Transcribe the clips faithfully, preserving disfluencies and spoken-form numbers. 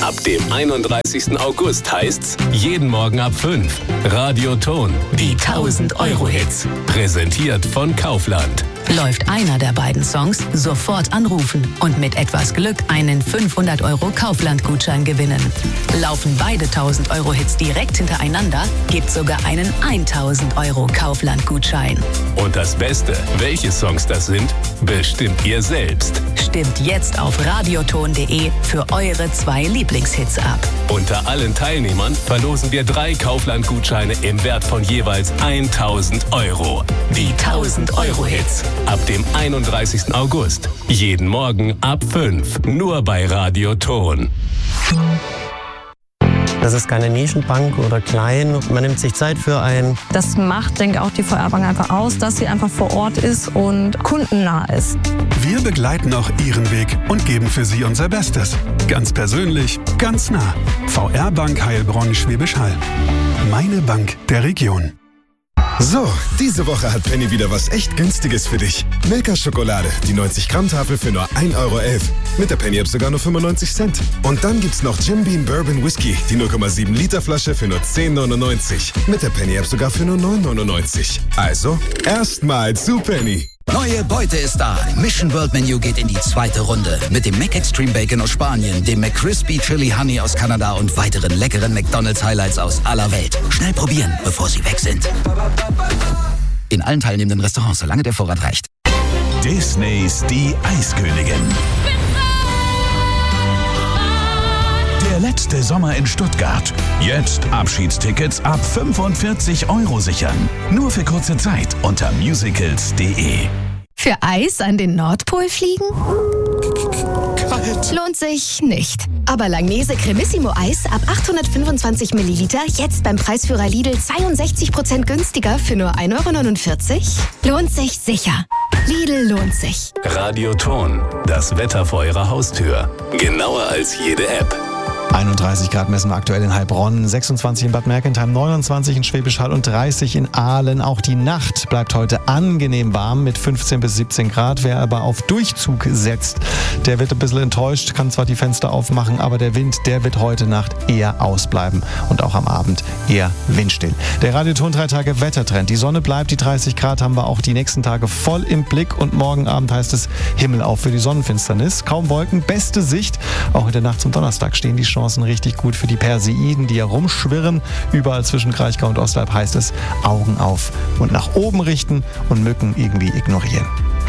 Ab dem einunddreißigsten August heißt's jeden Morgen ab fünf. Radio Ton, die tausend-Euro-Hits. Präsentiert von Kaufland. Läuft einer der beiden Songs, sofort anrufen und mit etwas Glück einen fünfhundert Euro Kaufland-Gutschein gewinnen. Laufen beide tausend-Euro-Hits direkt hintereinander, gibt's sogar einen tausend Euro Kaufland-Gutschein. Und das Beste, welche Songs das sind, bestimmt ihr selbst. Stimmt jetzt auf radioton punkt de für eure zwei Lieblingshits ab. Unter allen Teilnehmern verlosen wir drei Kaufland-Gutscheine im Wert von jeweils tausend Euro. Die tausend-Euro-Hits. Ab dem einunddreißigsten August. Jeden Morgen ab fünf. Nur bei Radio Ton. Das ist keine Nischenbank oder klein. Man nimmt sich Zeit für einen. Das macht, denke ich, auch die V R Bank einfach aus, dass sie einfach vor Ort ist und kundennah ist. Wir begleiten auch Ihren Weg und geben für Sie unser Bestes. Ganz persönlich, ganz nah. V R Bank Heilbronn-Schwäbisch Hall. Meine Bank der Region. So, diese Woche hat Penny wieder was echt Günstiges für dich. Milka-Schokolade, die neunzig Gramm Tafel für nur ein Euro elf. Mit der Penny-App sogar nur fünfundneunzig Cent. Und dann gibt's noch Jim Beam Bourbon Whisky, die null Komma sieben Liter Flasche für nur zehn neunundneunzig. Mit der Penny-App sogar für nur neun neunundneunzig. Also, erstmal zu Penny. Neue Beute ist da. Mission World Menu geht in die zweite Runde. Mit dem Mac Extreme Bacon aus Spanien, dem McCrispy Chili Honey aus Kanada und weiteren leckeren McDonald's Highlights aus aller Welt. Schnell probieren, bevor sie weg sind. In allen teilnehmenden Restaurants, solange der Vorrat reicht. Disneys Die Eiskönigin. Der letzte Sommer in Stuttgart. Jetzt Abschiedstickets ab fünfundvierzig Euro sichern. Nur für kurze Zeit unter musicals punkt de. Für Eis an den Nordpol fliegen? Kalt. Lohnt sich nicht. Aber Langnese Cremissimo Eis ab achthundertfünfundzwanzig Milliliter jetzt beim Preisführer Lidl zweiundsechzig Prozent günstiger für nur ein Euro neunundvierzig? Lohnt sich sicher. Lidl lohnt sich. Radio Ton, das Wetter vor Ihrer Haustür. Genauer als jede App. einunddreißig Grad messen wir aktuell in Heilbronn, sechsundzwanzig in Bad Mergentheim, neunundzwanzig in Schwäbisch Hall und dreißig in Aalen. Auch die Nacht bleibt heute angenehm warm mit fünfzehn bis siebzehn Grad. Wer aber auf Durchzug setzt, der wird ein bisschen enttäuscht, kann zwar die Fenster aufmachen, aber der Wind, der wird heute Nacht eher ausbleiben und auch am Abend eher windstill. Der Radioton drei Tage Wettertrend. Die Sonne bleibt, die dreißig Grad haben wir auch die nächsten Tage voll im Blick und morgen Abend heißt es Himmel auf für die Sonnenfinsternis. Kaum Wolken, beste Sicht. Auch in der Nacht zum Donnerstag stehen die Chancen richtig gut für die Perseiden, die herumschwirren. Überall zwischen Kraichgau und Ostalb heißt es Augen auf und nach oben richten und Mücken irgendwie ignorieren.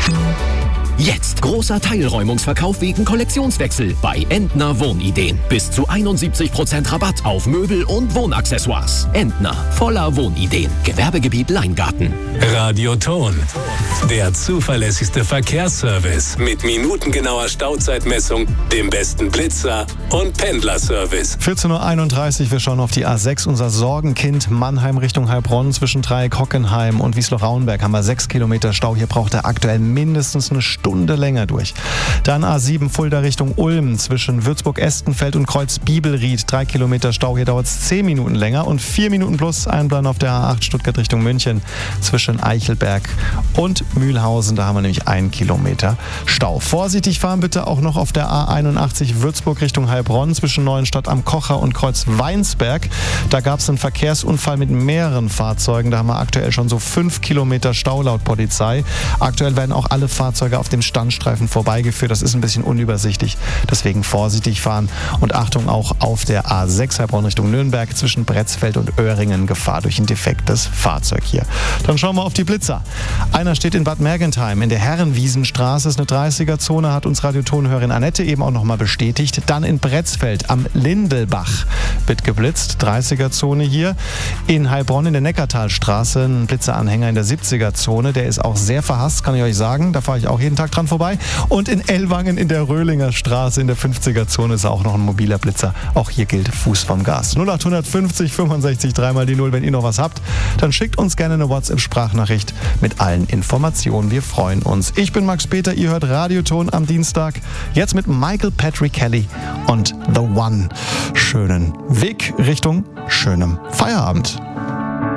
Jetzt großer Teilräumungsverkauf wegen Kollektionswechsel bei Entner Wohnideen. Bis zu einundsiebzig Prozent Rabatt auf Möbel und Wohnaccessoires. Entner, voller Wohnideen. Gewerbegebiet Leingarten. Radio Ton, der zuverlässigste Verkehrsservice mit minutengenauer Stauzeitmessung, dem besten Blitzer und Pendlerservice. vierzehn Uhr einunddreißig, wir schauen auf die A sechs, unser Sorgenkind Mannheim Richtung Heilbronn. Zwischen Dreieck Hockenheim und Wiesloch-Rauenberg haben wir sechs Kilometer Stau. Hier braucht er aktuell mindestens eine Stunde länger durch. Dann A sieben Fulda Richtung Ulm zwischen Würzburg-Estenfeld und Kreuz-Bibelried. Drei Kilometer Stau, hier dauert es zehn Minuten länger und vier Minuten plus Einplan auf der A acht Stuttgart Richtung München zwischen Eichelberg und Mühlhausen. Da haben wir nämlich einen Kilometer Stau. Vorsichtig fahren bitte auch noch auf der A einundachtzig Würzburg Richtung Heilbronn zwischen Neuenstadt am Kocher und Kreuz-Weinsberg. Da gab es einen Verkehrsunfall mit mehreren Fahrzeugen. Da haben wir aktuell schon so fünf Kilometer Stau laut Polizei. Aktuell werden auch alle Fahrzeuge auf dem Standstreifen vorbeigeführt. Das ist ein bisschen unübersichtlich. Deswegen vorsichtig fahren und Achtung auch auf der A sechs Heilbronn Richtung Nürnberg zwischen Bretzfeld und Öhringen. Gefahr durch ein defektes Fahrzeug hier. Dann schauen wir auf die Blitzer. Einer steht in Bad Mergentheim in der Herrenwiesenstraße. Ist eine dreißiger-Zone, hat uns Radiotonhörerin Annette eben auch nochmal bestätigt. Dann in Bretzfeld am Lindelbach wird geblitzt. dreißiger-Zone hier. In Heilbronn in der Neckartalstraße ein Blitzeranhänger in der siebziger-Zone. Der ist auch sehr verhasst, kann ich euch sagen. Da fahre ich auch jeden Tag dran vorbei. Und in Ellwangen in der Röhlinger Straße in der fünfziger-Zone ist auch noch ein mobiler Blitzer. Auch hier gilt Fuß vom Gas. null acht fünfzig fünfundsechzig dreimal die null. Wenn ihr noch was habt, dann schickt uns gerne eine WhatsApp-Sprachnachricht mit allen Informationen. Wir freuen uns. Ich bin Max Peter, ihr hört Radioton am Dienstag. Jetzt mit Michael Patrick Kelly und The One. Schönen Weg Richtung schönem Feierabend.